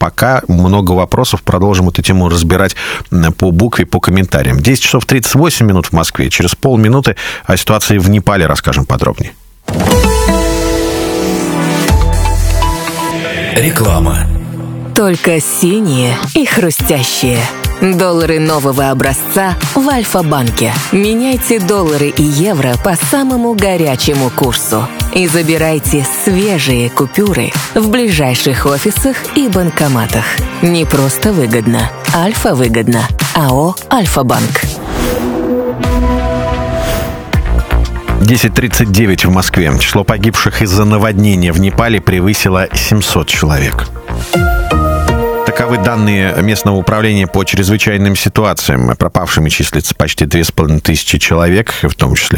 пока много вопросов. Продолжим эту тему разбирать по букве, по комментариям. 10 часов 38 минут в Москве. Через полминуты о ситуации в Непале расскажем подробнее. Реклама. Только синие и хрустящие. Доллары нового образца в Альфа-банке. Меняйте доллары и евро по самому горячему курсу. И забирайте свежие купюры в ближайших офисах и банкоматах. Не просто выгодно. Альфа-выгодно. АО «Альфа-банк». 10:39 в Москве. Число погибших из-за наводнения в Непале превысило 700 человек. Таковы данные местного управления по чрезвычайным ситуациям. Пропавшими числится почти 2500 человек, в том числе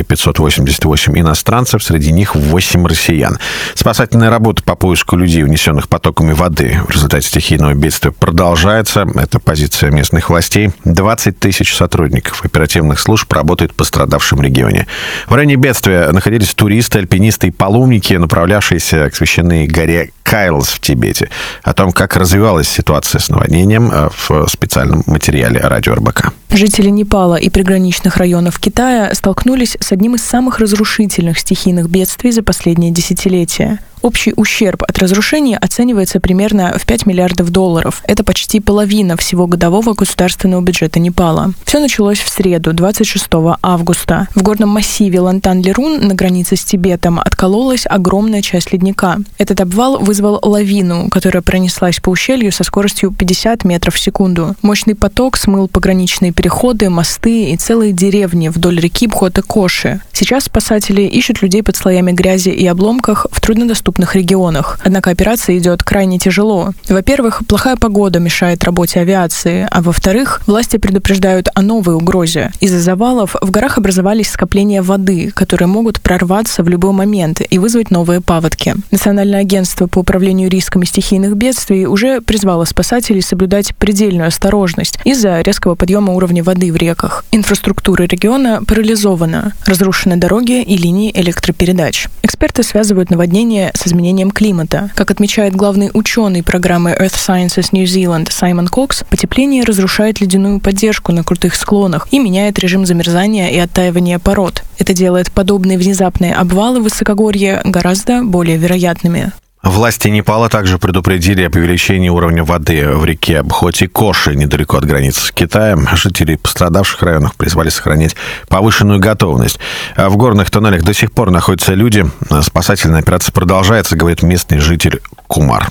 588 иностранцев, среди них 8 россиян. Спасательная работа по поиску людей, унесенных потоками воды в результате стихийного бедствия, продолжается. Это позиция местных властей. 20 тысяч сотрудников оперативных служб работают в пострадавшем регионе. В районе бедствия находились туристы, альпинисты и паломники, направлявшиеся к священной горе Кайлас в Тибете. О том, как развивалась ситуация с наводнением, в специальном материале радио РБК. Жители Непала и приграничных районов Китая столкнулись с одним из самых разрушительных стихийных бедствий за последние десятилетия. Общий ущерб от разрушений оценивается примерно в $5 миллиардов. Это почти половина всего годового государственного бюджета Непала. Все началось в среду, 26 августа. В горном массиве Лантан-Лерун на границе с Тибетом откололась огромная часть ледника. Этот обвал вызвал лавину, которая пронеслась по ущелью со скоростью 50 метров в секунду. Мощный поток смыл пограничные переходы, мосты и целые деревни вдоль реки Бхота-Коши. Сейчас спасатели ищут людей под слоями грязи и обломках в труднодоступных регионах. Однако операция идет крайне тяжело. Во-первых, плохая погода мешает работе авиации, а во-вторых, власти предупреждают о новой угрозе. Из-за завалов в горах образовались скопления воды, которые могут прорваться в любой момент и вызвать новые паводки. Национальное агентство по управлению рисками стихийных бедствий уже призвало спасателей соблюдать предельную осторожность из-за резкого подъема уровня воды в реках. Инфраструктура региона парализована, разрушены дороги и линии электропередач. Эксперты связывают наводнение с изменением климата. Как отмечает главный ученый программы Earth Sciences New Zealand Саймон Кокс, потепление разрушает ледяную поддержку на крутых склонах и меняет режим замерзания и оттаивания пород. Это делает подобные внезапные обвалы в высокогорье гораздо более вероятными. Власти Непала также предупредили об увеличении уровня воды в реке Бхоти-Коши, недалеко от границы с Китаем. Жители пострадавших районов призвали сохранять повышенную готовность. В горных туннелях до сих пор находятся люди. Спасательная операция продолжается, говорит местный житель Кумар.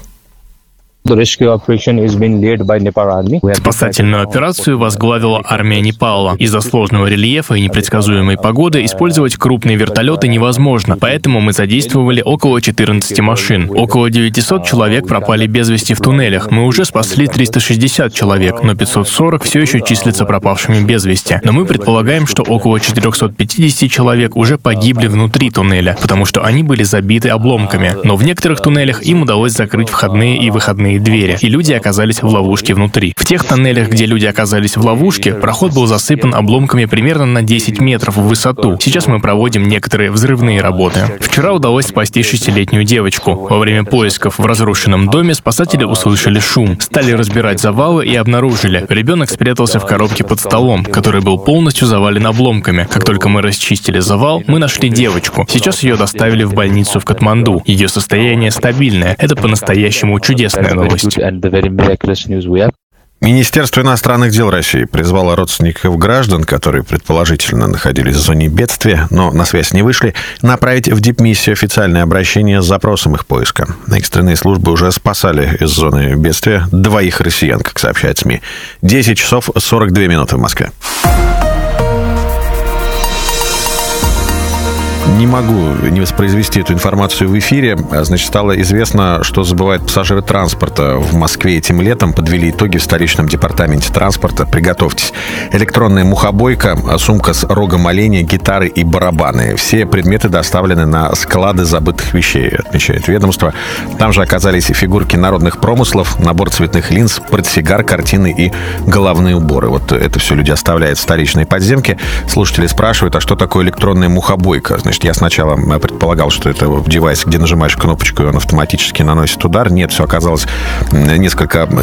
Спасательную операцию возглавила армия Непала. Из-за сложного рельефа и непредсказуемой погоды использовать крупные вертолеты невозможно, поэтому мы задействовали около 14 машин. Около 900 человек пропали без вести в туннелях. Мы уже спасли 360 человек, но 540 все еще числятся пропавшими без вести. Но мы предполагаем, что около 450 человек уже погибли внутри туннеля, потому что они были забиты обломками. Но в некоторых туннелях им удалось закрыть входные и выходные двери, и люди оказались в ловушке внутри. В тех тоннелях, где люди оказались в ловушке, проход был засыпан обломками примерно на 10 метров в высоту. Сейчас мы проводим некоторые взрывные работы. Вчера удалось спасти 6-летнюю девочку. Во время поисков в разрушенном доме спасатели услышали шум, стали разбирать завалы и обнаружили. Ребенок спрятался в коробке под столом, который был полностью завален обломками. Как только мы расчистили завал, мы нашли девочку. Сейчас ее доставили в больницу в Катманду. Ее состояние стабильное. Это по-настоящему чудесная новость. Министерство иностранных дел России призвало родственников граждан, которые предположительно находились в зоне бедствия, но на связь не вышли, направить в дипмиссию официальное обращение с запросом их поиска. Экстренные службы уже спасали из зоны бедствия 2 россиян, как сообщает СМИ. 10 часов 42 минуты в Москве. Не могу не воспроизвести эту информацию в эфире. Значит, стало известно, что забывают пассажиры транспорта в Москве этим летом. Подвели итоги в столичном департаменте транспорта. Приготовьтесь. Электронная мухобойка, сумка с рогом оленя, гитары и барабаны. Все предметы доставлены на склады забытых вещей, отмечает ведомство. Там же оказались и фигурки народных промыслов, набор цветных линз, портсигар, картины и головные уборы. Вот это все люди оставляют в столичной подземке. Слушатели спрашивают, а что такое электронная мухобойка? Значит, я сначала предполагал, что это девайс, где нажимаешь кнопочку, и он автоматически наносит удар. Нет, все оказалось несколько